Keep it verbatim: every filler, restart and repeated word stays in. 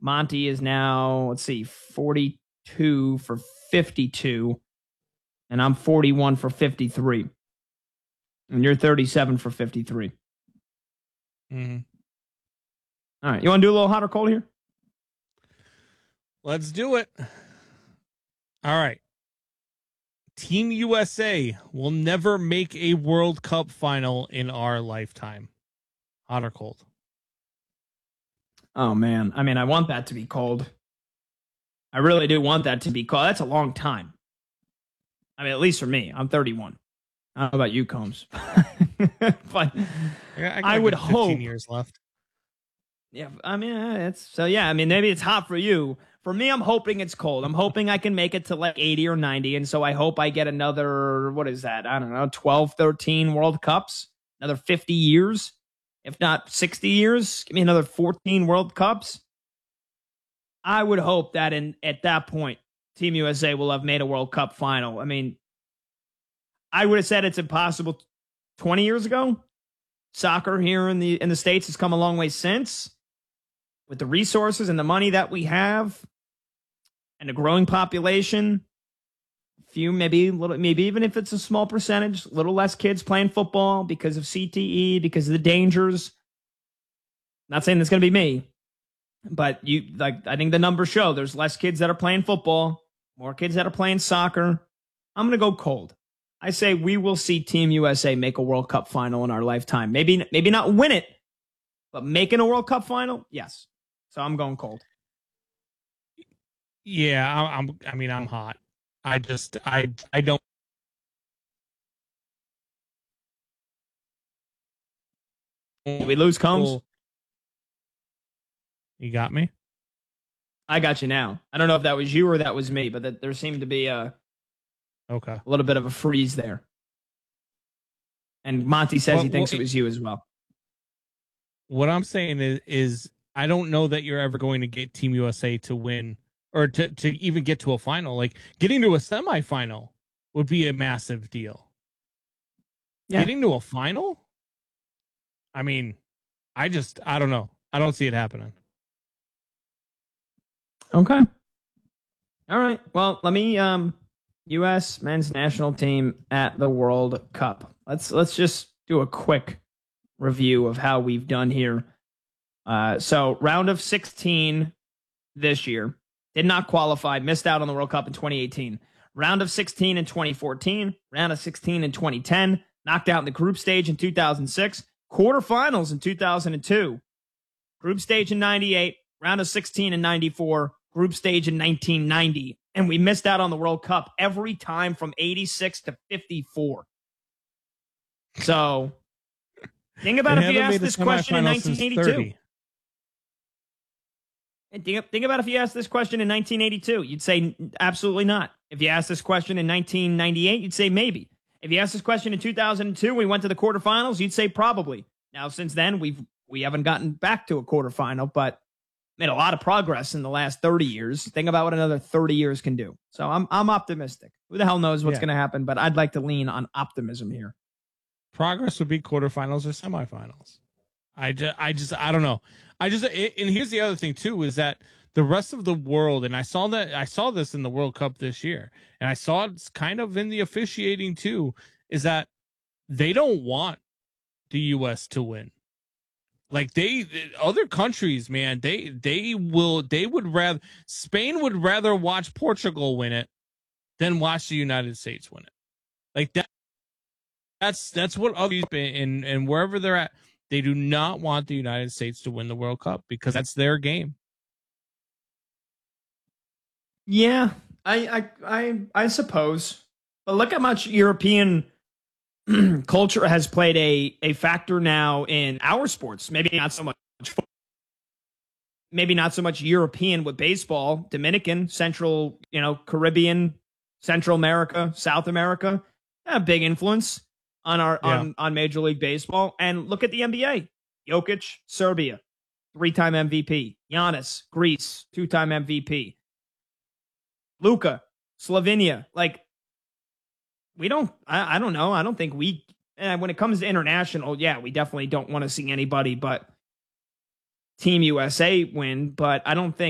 Monty is now, let's see, forty-two for fifty-two. And I'm forty-one for fifty-three. And you're thirty-seven for fifty-three. Mm-hmm. All right. You want to do a little hot or cold here? Let's do it. All right. Team U S A will never make a World Cup final in our lifetime. Hot or cold? Oh, man. I mean, I want that to be cold. I really do want that to be cold. That's a long time. I mean, at least for me. I'm thirty-one. I don't know about you, Combs. But I, I would hope. Years left. Yeah, I mean, it's so yeah. I mean, maybe it's hot for you. For me, I'm hoping it's cold. I'm hoping I can make it to like eighty or ninety. And so I hope I get another, what is that? I don't know, twelve, thirteen World Cups, another fifty years, if not sixty years. Give me another fourteen World Cups. I would hope that in at that point, Team U S A will have made a World Cup final. I mean, I would have said it's impossible twenty years ago. Soccer here in the in the States has come a long way since. With the resources and the money that we have and a growing population, few, maybe little, maybe even if it's a small percentage, a little less kids playing football because of C T E, because of the dangers. Not saying it's going to be me, but you like I think the numbers show there's less kids that are playing football, more kids that are playing soccer. I'm going to go cold. I say we will see Team U S A make a World Cup final in our lifetime. Maybe maybe not win it, but making a World Cup final, yes. So I'm going cold. Yeah, I, I'm. I mean, I'm hot. I just, I, I don't. Did we lose Combs? You got me? I got you now. I don't know if that was you or that was me, but that there seemed to be a okay, a little bit of a freeze there. And Monty says well, he thinks well, it was you as well. What I'm saying is, is I don't know that you're ever going to get Team U S A to win or to, to even get to a final. Like getting to a semifinal would be a massive deal. Yeah. Getting to a final? I mean, I just, I don't know. I don't see it happening. Okay. All right. Well, let me, um, U S men's national team at the World Cup. Let's, let's just do a quick review of how we've done here. Uh, so round of sixteen this year, did not qualify, missed out on the World Cup in twenty eighteen. Round of sixteen in twenty fourteen, round of sixteen in twenty ten, knocked out in the group stage in two thousand six, quarterfinals in two thousand two, group stage in ninety-eight, round of sixteen in ninety-four, group stage in nineteen ninety. And we missed out on the World Cup every time from eighty-six to fifty-four. So think about if you asked this question in nineteen eighty-two. And think, think about if you asked this question in nineteen eighty-two, you'd say absolutely not. If you asked this question in nineteen ninety-eight, you'd say maybe. If you asked this question in two thousand two, we went to the quarterfinals, you'd say probably. Now, since then, we've we haven't gotten back to a quarterfinal, but made a lot of progress in the last thirty years. Think about what another thirty years can do. So I'm I'm optimistic. Who the hell knows what's yeah. going to happen? But I'd like to lean on optimism here. Progress would be quarterfinals or semifinals. I just, I just, I don't know. I just, and here's the other thing too, is that the rest of the world, and I saw that, I saw this in the World Cup this year, and I saw it's kind of in the officiating too, is that they don't want the U S to win. Like they, other countries, man, they, they will, they would rather, Spain would rather watch Portugal win it than watch the United States win it. Like that, that's, that's what others, and, and wherever they're at, they do not want the United States to win the World Cup because that's their game. Yeah, I, I, I, I suppose. But look how much European culture has played a, a factor now in our sports. Maybe not so much, maybe not so much European with baseball, Dominican, Central, you know, Caribbean, Central America, South America, a big influence on our yeah. on, on Major League Baseball. And look at the N B A. Jokic, Serbia, three-time M V P. Giannis, Greece, two-time M V P. Luka, Slovenia. Like, we don't, I, I don't know. I don't think we, and when it comes to international, yeah, we definitely don't want to see anybody but Team U S A win. But I don't think